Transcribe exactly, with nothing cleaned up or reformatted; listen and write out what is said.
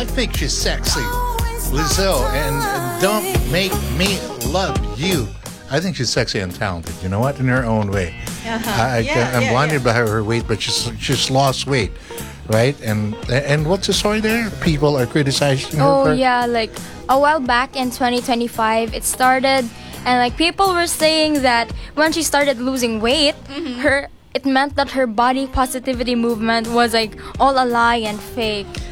I think she's sexy. Lizzo, and Don't Make Me Love You. I think she's sexy and talented. You know what? In her own way. Uh-huh. I, I Yeah, can, I'm yeah, blinded yeah. by her weight, but she's she's lost weight, right? And and what's the story there? People are criticizing her. Oh for- yeah, like a while back in twenty twenty-five, it started, and like people were saying that when she started losing weight, her it meant that her body positivity movement was like all a lie and fake.